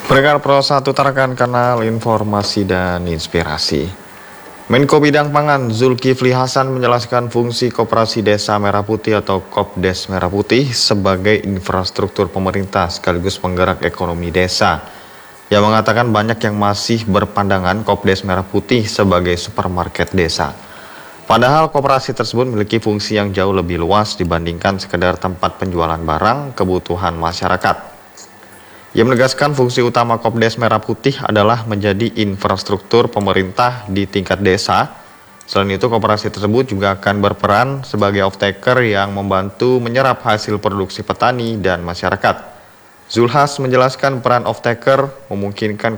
Pendengar Pro 1 Tarakan, kanal informasi dan inspirasi. Menko Bidang Pangan Zulkifli Hasan menjelaskan fungsi Koperasi Desa Merah Putih atau Kopdes Merah Putih sebagai infrastruktur pemerintah sekaligus penggerak ekonomi desa. Ia mengatakan banyak yang masih berpandangan Kopdes Merah Putih sebagai supermarket desa. Padahal koperasi tersebut memiliki fungsi yang jauh lebih luas dibandingkan sekedar tempat penjualan barang kebutuhan masyarakat. Ia menegaskan fungsi utama Kopdes Merah Putih adalah menjadi infrastruktur pemerintah di tingkat desa. Selain itu, koperasi tersebut juga akan berperan sebagai off-taker yang membantu menyerap hasil produksi petani dan masyarakat. Zulhas menjelaskan peran off-taker memungkinkan